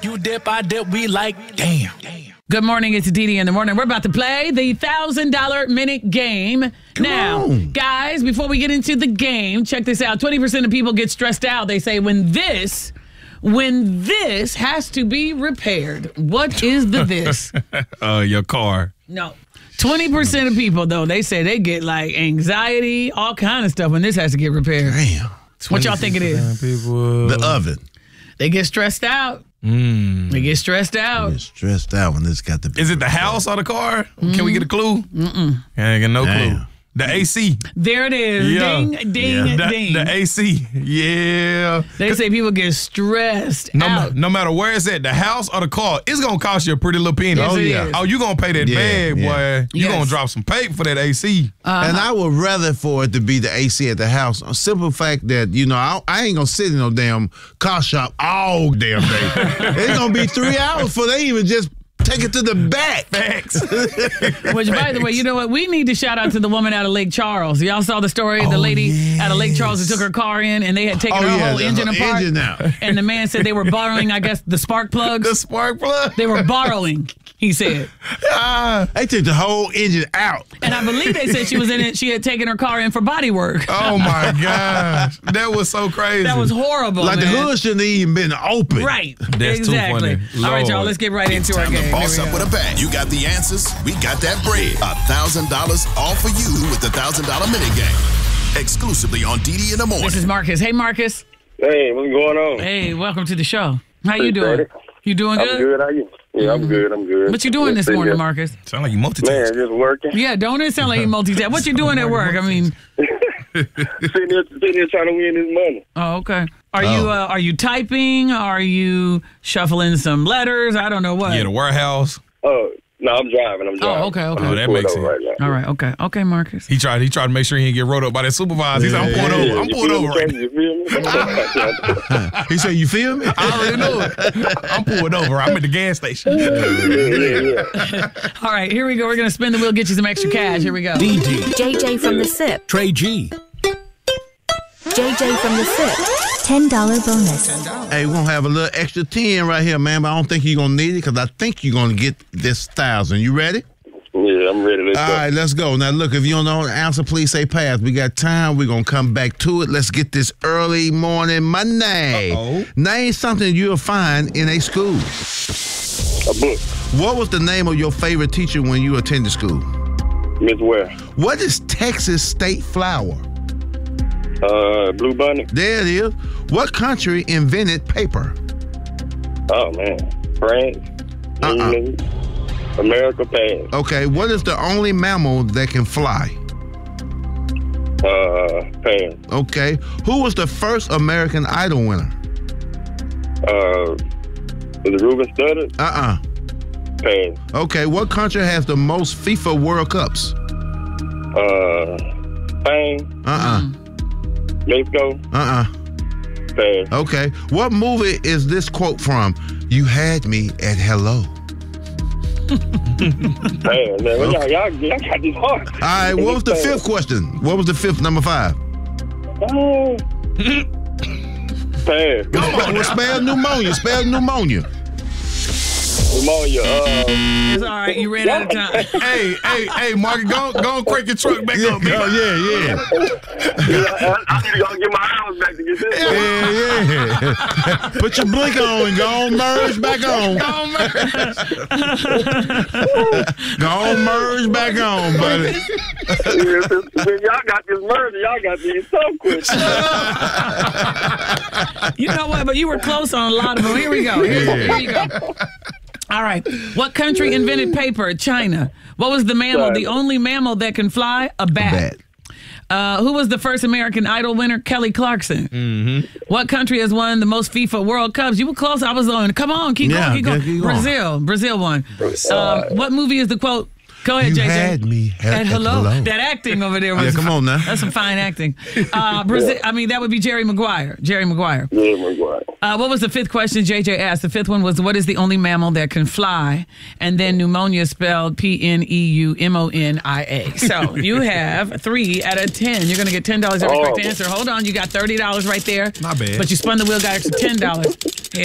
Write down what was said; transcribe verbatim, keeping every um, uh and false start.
You dip, I dip, we like, damn. Good morning, it's Didi in the morning. We're about to play the one thousand dollar minute game. Come now, on. guys, before we get into the game, check this out. twenty percent of people get stressed out. They say when this, when this has to be repaired. What is the this? uh, your car. No. twenty percent of people, though, they say they get like anxiety, all kind of stuff when this has to get repaired. Damn. What y'all think it is? People. The oven. They get stressed out. Mm. They get stressed out. Get stressed out when this got to be. Is it the house or the car? Mm-hmm. Can we get a clue? Mm-mm. I ain't got no Damn. clue. The A C. There it is. Yeah. Ding, ding, Yeah. The, ding. the A C. Yeah. They say people get stressed No, out. no matter where it's at, the house or the car, it's going to cost you a pretty little penny. Yes, oh, it yeah. is. Oh, you going to pay that Yeah, bag, yeah. boy. You Yes. going to drop some paper for that A C. And I would rather for it to be the A C at the house. A simple fact that, you know, I, I ain't going to sit in no damn car shop all damn day. It's going to be three hours before they even just take it to the back. Facts. Which, by the way, you know what? We need to shout out to the woman out of Lake Charles. Y'all saw the story? The Oh, lady out of Lake Charles who yes. took her car in and they had taken Oh, her yeah, whole the engine whole apart. engine out. And the man said they were borrowing, I guess, the spark plugs. The spark plug. They were borrowing, he said. Ah. They took the whole engine out. And I believe they said she was in it. She had taken her car in for body work. Oh, my gosh. That was so crazy. That was horrible, Like man. the hood shouldn't have even been open. Right. That's too exactly. funny. All right, y'all, Lord. let's get right into our Time game. to boss Here we up go. with a bang. You got the answers. We got that bread. A thousand dollars all for you with the thousand dollar minute game. Exclusively on Didi in the morning. This is Marcus. Hey, Marcus. Hey, what's going on? Hey, welcome to the show. How you doing? Appreciate You doing I'm good? good. How you? Yeah, I'm good. I'm good. What you doing Just this sitting morning, here. Marcus? Sound like you Man, multitask. just working. Yeah, don't it sound like you multitask? What you doing at work? I mean, sitting here, sitting here trying to win this money. oh, okay. Are you uh, are you typing? Are you shuffling some letters? I don't know what. Yeah, the warehouse. Oh, no, I'm driving. I'm driving. okay, okay. I'm Oh, just that pulled makes over sense. right now. All right, okay, okay, Marcus. He tried. He tried to make sure he didn't get rolled up by that supervisor. He said, "I'm Yeah, pulling yeah, over. I'm You pulling feel over me, right Kenny? You feel me? He said, you feel me? I already know it. I'm pulling over. I'm at the gas station. yeah, yeah, yeah. All right, here we go. We're gonna spin the wheel, get you some extra cash. Here we go. D D, J J from the S I P. Trey G. J J from the S I P. ten dollar bonus. Hey, we're going to have a little extra ten right here, man, but I don't think you're going to need it because I think you're going to get this thousand. You ready? Yeah, I'm ready. Let's All go. right, let's go. Now, look, if you don't know the answer, please say pass. We got time. We're going to come back to it. Let's get this early morning money. Uh-oh. Name something you'll find in a school. A book. What was the name of your favorite teacher when you attended school? Miss Ware. What is Texas state flower? Uh, Blue Bunny. There it is. What country invented paper? Oh, man. France. Uh-uh. England. America pass. Okay, what is the only mammal that can fly? Uh, pass. Okay, who was the first American Idol winner? Uh, is it Ruben Studdard? Uh-uh. Pass. Okay, what country has the most FIFA World Cups? Uh, Spain. Uh-uh. Mexico. Uh-uh. Pass. Okay, what movie is this quote from? You had me at hello. Man, man, well, y'all, y'all, y'all got this hard. All right, what was the fifth question? What was the fifth, number five? Oh. Pass. Well, spell pneumonia, spell pneumonia. Pneumonia. Uh, It's all right. You ran out of time. hey, hey, hey, Mark, go, go and crank your truck back Yeah, up, man. oh, yeah, yeah. I, I need to go get my hours back to get this. Yeah, yeah. Put your blink on and go on merge back on. Go on, man. Go on merge back on, buddy. Yeah, since- since y'all got this murder, y'all got these tough questions. You know what? But you were close on a lot of them. Here we go. Here, here you go. All right. What country invented paper? China. What was the mammal, the only mammal that can fly? A bat. Bad. Uh, who was the first American Idol winner? Kelly Clarkson. Mm-hmm. What country has won the most FIFA World Cups? You were close. I was on. Come on. Keep Yeah, going. Keep going. keep going. Brazil. Brazil won. Um, what movie is the quote? Go ahead, You J J. had me at- At at hello. hello. That acting over there was. Yeah, come on now. That's some fine acting. Uh, Brazil. I mean, that would be Jerry Maguire. Jerry Maguire. Yeah, my God. Uh, what was the fifth question J J asked? The fifth one was, what is the only mammal that can fly? And then pneumonia spelled P N E U M O N I A. So you have three out of ten. You're going to get ten dollars every Oh. correct answer. Hold on. You got thirty dollars right there. Not bad. But you spun the wheel, got extra ten dollars.